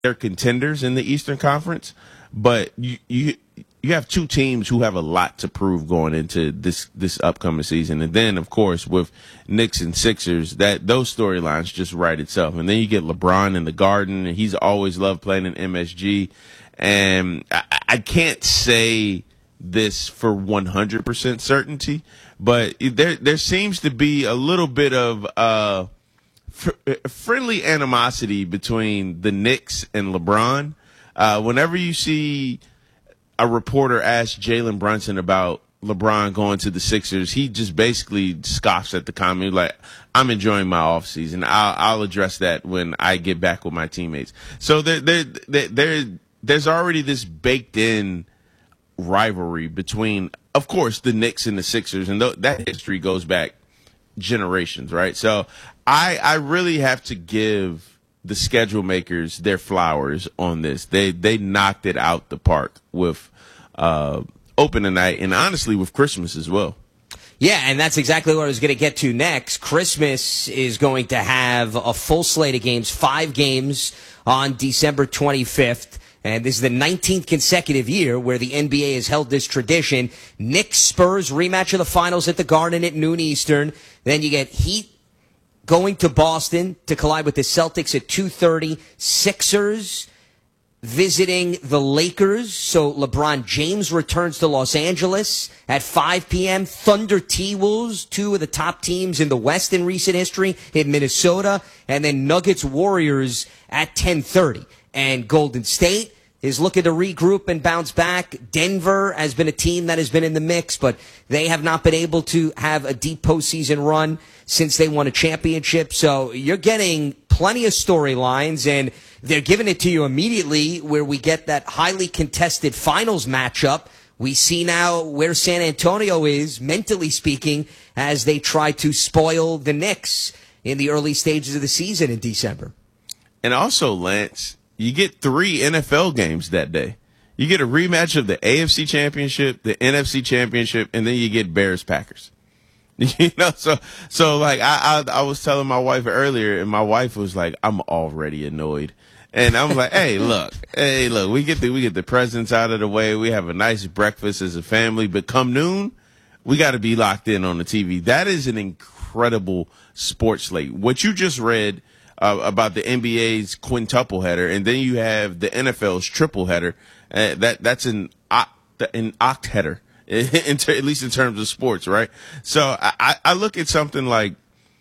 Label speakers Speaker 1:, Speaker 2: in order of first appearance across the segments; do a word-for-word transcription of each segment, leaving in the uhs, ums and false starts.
Speaker 1: they're contenders in the Eastern Conference, but you you you have two teams who have a lot to prove going into this this upcoming season, and then of course with Knicks and Sixers, that those storylines just write itself. And then you get LeBron in the Garden, and he's always loved playing in M S G, and I, I can't say this for one hundred percent certainty, but there there seems to be a little bit of uh. friendly animosity between the Knicks and LeBron. Uh, whenever you see a reporter ask Jalen Brunson about LeBron going to the Sixers, he just basically scoffs at the comment, like, I'm enjoying my offseason. I'll, I'll address that when I get back with my teammates. So there, there, there, there, there's already this baked-in rivalry between, of course, the Knicks and the Sixers, and th- that history goes back generations, right? So I I really have to give the schedule makers their flowers on this. They they knocked it out the park with uh, opening night, and honestly with Christmas as well.
Speaker 2: Yeah, and that's exactly what I was going to get to next. Christmas is going to have a full slate of games, five games on December twenty-fifth. And this is the nineteenth consecutive year where the N B A has held this tradition. Knicks Spurs rematch of the finals at the Garden at noon Eastern. Then you get Heat going to Boston to collide with the Celtics at two thirty. Sixers visiting the Lakers. So LeBron James returns to Los Angeles at five p.m. Thunder T-Wolves, two of the top teams in the West in recent history, in Minnesota. And then Nuggets Warriors at ten thirty. And Golden State is looking to regroup and bounce back. Denver has been a team that has been in the mix, but they have not been able to have a deep postseason run since they won a championship. So you're getting plenty of storylines, and they're giving it to you immediately where we get that highly contested finals matchup. We see now where San Antonio is, mentally speaking, as they try to spoil the Knicks in the early stages of the season in December.
Speaker 1: And also, Lance, you get three N F L games that day. You get a rematch of the A F C Championship, the N F C Championship, and then you get Bears-Packers. You know, so so like I, I I was telling my wife earlier, and my wife was like, "I'm already annoyed," and I'm like, "Hey, look, hey, look, we get the we get the presents out of the way. We have a nice breakfast as a family, but come noon, we got to be locked in on the T V." That is an incredible sports slate. What you just read Uh, about the N B A's quintuple header, and then you have the N F L's triple header. Uh, that that's an an oct header, in ter- at least in terms of sports, right? So I, I look at something like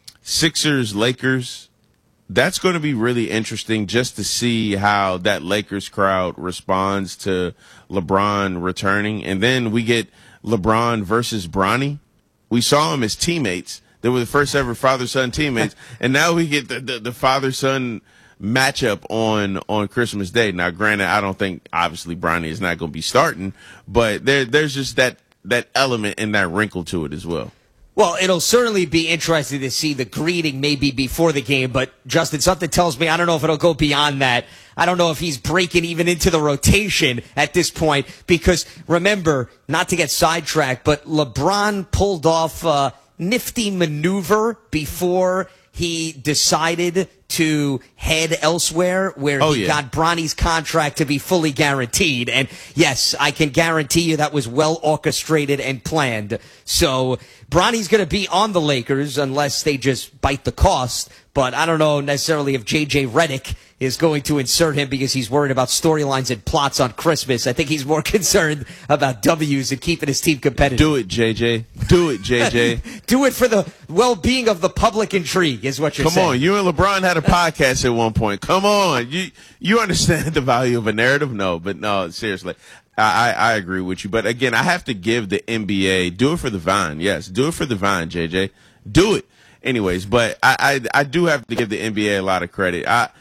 Speaker 1: Sixers Lakers. That's going to be really interesting just to see how that Lakers crowd responds to LeBron returning, and then we get LeBron versus Bronny. We saw him as teammates. They were the first ever father-son teammates, and now we get the, the, the father-son matchup on on Christmas Day. Now, granted, I don't think, obviously, Bronny is not going to be starting, but there there's just that, that element and that wrinkle to it as well.
Speaker 2: Well, it'll certainly be interesting to see the greeting maybe before the game, but, Justin, something tells me I don't know if it'll go beyond that. I don't know if he's breaking even into the rotation at this point because, remember, not to get sidetracked, but LeBron pulled off uh, – nifty maneuver before he decided to head elsewhere where
Speaker 1: oh,
Speaker 2: he
Speaker 1: yeah.
Speaker 2: got Bronny's contract to be fully guaranteed. And yes, I can guarantee you that was well orchestrated and planned. So Bronny's going to be on the Lakers unless they just bite the cost. But I don't know necessarily if J J Redick is going to insert him because he's worried about storylines and plots on Christmas. I think he's more concerned about W's and keeping his team competitive.
Speaker 1: Do it, J J. Do it, J J.
Speaker 2: Do it for the well-being of the public intrigue is what you're
Speaker 1: Come
Speaker 2: saying.
Speaker 1: Come on. You and LeBron had a podcast at one point. Come on. You you understand the value of a narrative? No, but no, seriously. I, I agree with you. But again, I have to give the N B A, do it for the Vine. Yes, do it for the Vine, J J. Do it. Anyways, but I, I, I do have to give the N B A a lot of credit. I,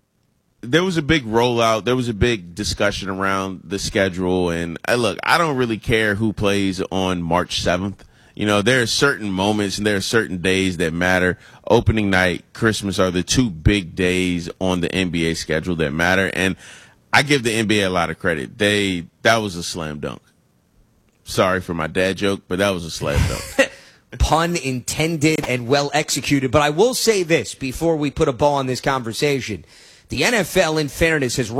Speaker 1: there was a big rollout. There was a big discussion around the schedule. And uh, look, I don't really care who plays on March seventh. You know, there are certain moments and there are certain days that matter. Opening night, Christmas are the two big days on the N B A schedule that matter. And I give the N B A a lot of credit. They that was a slam dunk. Sorry for my dad joke, but that was a slam dunk.
Speaker 2: Pun intended and well executed. But I will say this before we put a bow on this conversation. The N F L, in fairness, has